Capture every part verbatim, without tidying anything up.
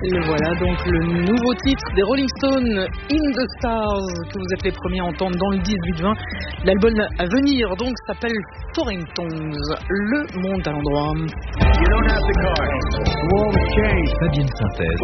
Le voilà donc le nouveau titre des Rolling Stones, In the Stars, que vous êtes les premiers à entendre dans le dix-huit vingt. L'album à venir donc s'appelle Foreign Tongues, le monde à l'endroit. Fabienne Synthèse.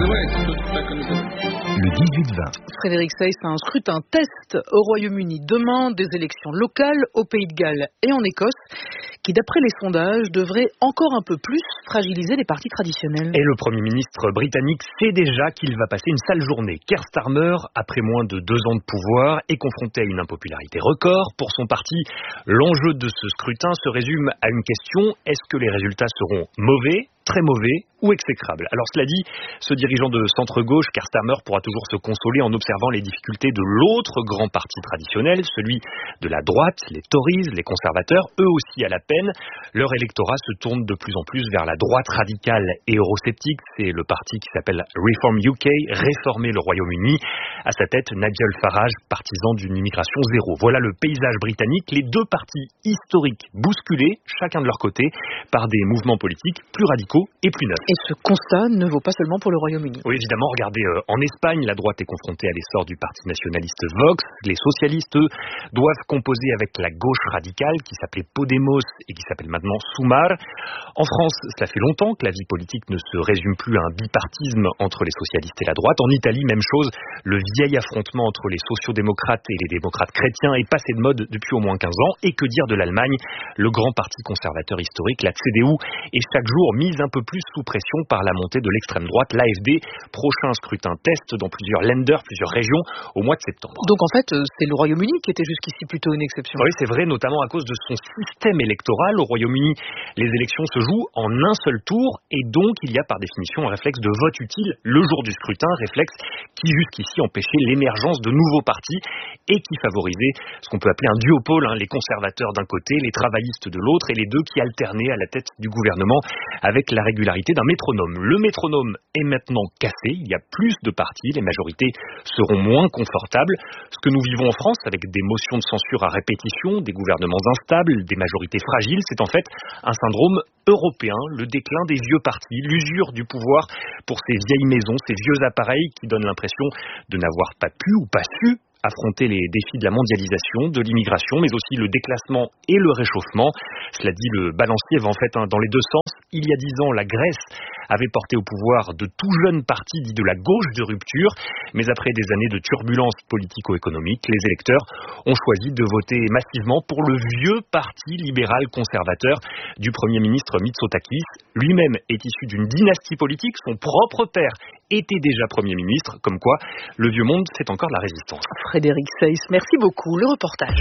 Le dix-huit vingt. Frédéric Seyss a un scrutin test au Royaume-Uni demain, des élections locales au Pays de Galles et en Écosse, qui d'après les sondages devraient encore un peu plus fragiliser les partis traditionnels. Et le Premier ministre britannique sait déjà qu'il va passer une sale journée. Keir Starmer, après moins de deux ans de pouvoir, est confronté à une impopularité record. Pour son parti, l'enjeu de ce scrutin se résume à une question: est-ce que les résultats seront mauvais, très mauvais ou exécrable? Alors cela dit, ce dirigeant de centre-gauche, Keir Starmer, pourra toujours se consoler en observant les difficultés de l'autre grand parti traditionnel, celui de la droite, les Tories, les conservateurs, eux aussi à la peine. Leur électorat se tourne de plus en plus vers la droite radicale et eurosceptique. C'est le parti qui s'appelle Reform U K, Réformer le Royaume-Uni. À sa tête, Nigel Farage, partisan d'une immigration zéro. Voilà le paysage britannique, les deux partis historiques bousculés, chacun de leur côté, par des mouvements politiques plus radicaux et plus neufs. Et ce constat ne vaut pas seulement pour le Royaume-Uni. Oui, évidemment, regardez, euh, en Espagne, la droite est confrontée à l'essor du parti nationaliste Vox. Les socialistes, eux, doivent composer avec la gauche radicale qui s'appelait Podemos et qui s'appelle maintenant Sumar. En France, cela fait longtemps que la vie politique ne se résume plus à un bipartisme entre les socialistes et la droite. En Italie, même chose, le vieil affrontement entre les sociodémocrates et les démocrates chrétiens est passé de mode depuis au moins quinze ans. Et que dire de l'Allemagne? Le grand parti conservateur historique, la C D U, est chaque jour mise un peu plus sous pression par la montée de l'extrême droite, l'A F D. Prochain scrutin test dans plusieurs Länder, plusieurs régions, au mois de septembre. Donc en fait, c'est le Royaume-Uni qui était jusqu'ici plutôt une exception. Oui, c'est vrai, notamment à cause de son système électoral. Au Royaume-Uni, les élections se jouent en un seul tour et donc il y a par définition un réflexe de vote utile le jour du scrutin, réflexe qui jusqu'ici empêchait l'émergence de nouveaux partis et qui favorisait ce qu'on peut appeler un duopole, hein, les conservateurs d'un côté, les travaillistes de l'autre, et les deux qui alternaient à la tête du gouvernement avec la régularité d'un métronome. Le métronome est maintenant cassé, il y a plus de partis, les majorités seront moins confortables. Ce que nous vivons en France avec des motions de censure à répétition, des gouvernements instables, des majorités fragiles, c'est en fait un syndrome européen, le déclin des vieux partis, l'usure du pouvoir pour ces vieilles maisons, ces vieux appareils qui donnent l'impression de n'avoir pas pu ou pas su affronter les défis de la mondialisation, de l'immigration, mais aussi le déclassement et le réchauffement. Cela dit, le balancier va en fait hein, dans les deux sens. Il y a dix ans, la Grèce avait porté au pouvoir de tout jeunes partis dits de la gauche de rupture, mais après des années de turbulences politico-économiques, les électeurs ont choisi de voter massivement pour le vieux parti libéral conservateur du Premier ministre Mitsotakis. Lui-même est issu d'une dynastie politique, son propre père était déjà Premier ministre, comme quoi le vieux monde fait encore de la résistance. Frédéric Seyss, merci beaucoup. Le reportage.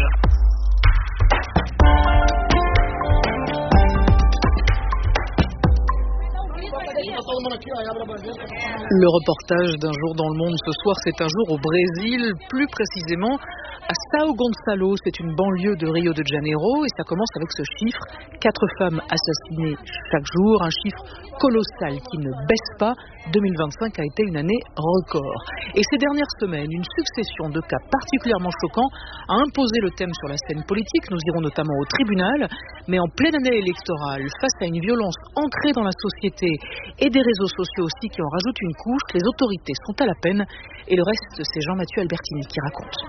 Le reportage d'un jour dans le monde ce soir, c'est un jour au Brésil, plus précisément à São Gonçalo. C'est une banlieue de Rio de Janeiro et ça commence avec ce chiffre: quatre femmes assassinées chaque jour, un chiffre colossal qui ne baisse pas. deux mille vingt-cinq a été une année record. Et ces dernières semaines, une succession de cas particulièrement choquants a imposé le thème sur la scène politique. Nous irons notamment au tribunal, mais en pleine année électorale, face à une violence ancrée dans la société et des réseaux sociaux aussi qui en rajoutent une couche, les autorités sont à la peine. Et le reste, c'est Jean-Mathieu Albertini qui raconte.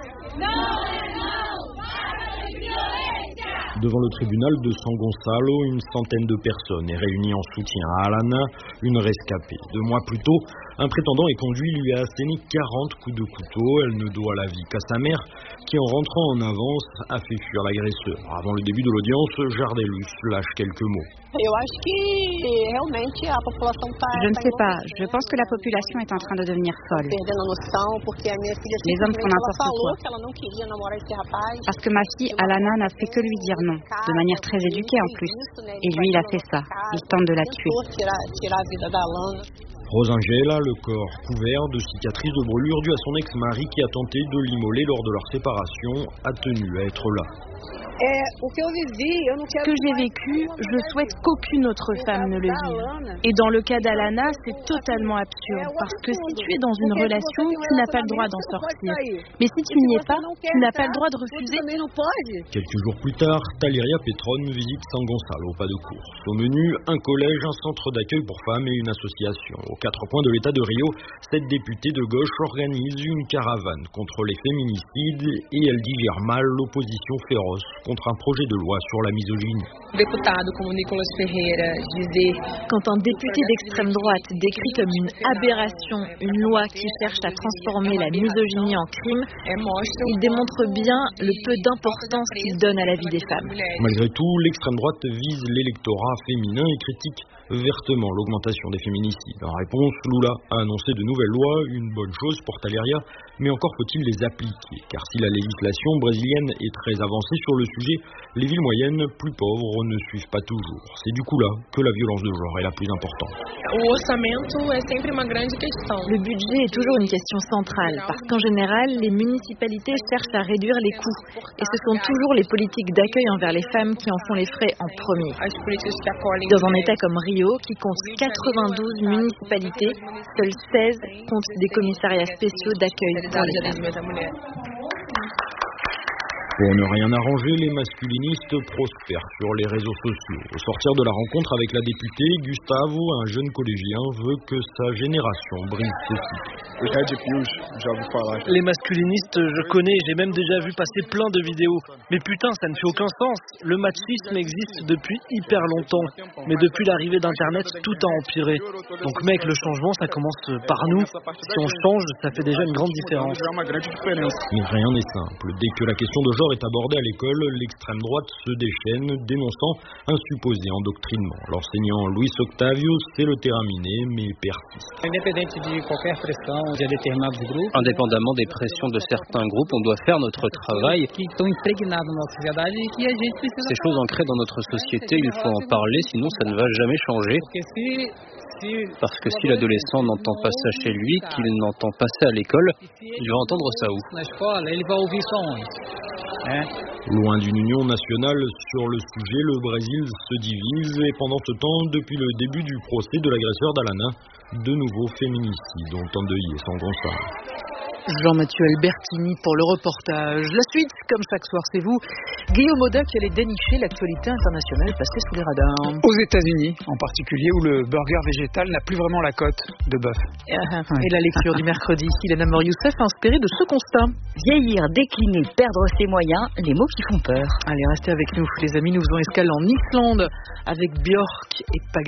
Devant le tribunal de São Gonçalo, une centaine de personnes est réunie en soutien à Alana, une rescapée. Deux mois plus tôt, un prétendant est conduit lui a asséné quarante coups de couteau. Elle ne doit la vie qu'à sa mère, qui en rentrant en avance a fait fuir l'agresseur. Avant le début de l'audience, Jardelus lâche quelques mots. Je ne sais pas, je pense que la population est en train de devenir folle. Les hommes font n'importe quoi. Parce que ma fille Alana n'a fait que lui dire non, de manière très éduquée en plus. Et lui, il a fait ça. Il tente de la tuer. Rosangela, le corps couvert de cicatrices de brûlures dues à son ex-mari qui a tenté de l'immoler lors de leur séparation, a tenu à être là. Ce que j'ai vécu, je souhaite qu'aucune autre femme ne le vive. Et dans le cas d'Alana, c'est totalement absurde, parce que si tu es dans une relation, tu n'as pas le droit d'en sortir. Mais si tu n'y es pas, tu n'as pas le droit de refuser. Quelques jours plus tard, Taleria Petron visite San Gonçalo, pas de course. Au menu, un collège, un centre d'accueil pour femmes et une association. Aux quatre coins de l'État de Rio, cette députée de gauche organise une caravane contre les féminicides et elle digère mal l'opposition féroce contre un projet de loi sur la misogynie. Quand un député d'extrême droite décrit comme une aberration une loi qui cherche à transformer la misogynie en crime, il démontre bien le peu d'importance qu'il donne à la vie des femmes. Malgré tout, l'extrême droite vise l'électorat féminin et critique vertement l'augmentation des féminicides. En réponse, Lula a annoncé de nouvelles lois, une bonne chose pour Taleria, mais encore faut-il les appliquer, car si la législation brésilienne est très avancée sur le sujet, les villes moyennes, plus pauvres, ne suivent pas toujours. C'est du coup là que la violence de genre est la plus importante. Le budget est toujours une question centrale, parce qu'en général, les municipalités cherchent à réduire les coûts, et ce sont toujours les politiques d'accueil envers les femmes qui en font les frais en premier. Dans un État comme Rio, qui compte quatre-vingt-douze municipalités, seuls seize comptent des commissariats spéciaux d'accueil pour les femmes. Pour ne rien arranger, les masculinistes prospèrent sur les réseaux sociaux. Au sortir de la rencontre avec la députée, Gustavo, un jeune collégien, veut que sa génération brise ce cycle. Les masculinistes, je connais, j'ai même déjà vu passer plein de vidéos. Mais putain, ça ne fait aucun sens. Le machisme existe depuis hyper longtemps. Mais depuis l'arrivée d'Internet, tout a empiré. Donc mec, le changement, ça commence par nous. Si on change, ça fait déjà une grande différence. Mais rien n'est simple. Dès que la question de genre est abordée à l'école, l'extrême droite se déchaîne, dénonçant un supposé endoctrinement. L'enseignant Luis Octavio sait le terminer, mais persiste. Indépendamment des pressions de certains groupes, on doit faire notre travail. Ces choses ancrées dans notre société, il faut en parler, sinon ça ne va jamais changer. Parce que si l'adolescent n'entend pas ça chez lui, qu'il n'entend pas ça à l'école, il va entendre ça où ? Loin d'une union nationale sur le sujet, le Brésil se divise et pendant ce temps, depuis le début du procès de l'agresseur d'Alana, de nouveaux féminicides ont endeuillé San Gonçalo. Jean-Mathieu Albertini pour le reportage. La suite, comme chaque soir, c'est vous, Guillaume Auda, qui allait dénicher l'actualité internationale passée sous les radars. Aux États-Unis, en particulier, où le burger végétal n'a plus vraiment la cote de bœuf. Et, ouais. et la lecture du mercredi, Ilana Mor-Youssef, inspirée de ce constat. Vieillir, décliner, perdre ses moyens, les mots qui font peur. Allez, restez avec nous, les amis. Nous faisons escale en Islande avec Björk et Pagan.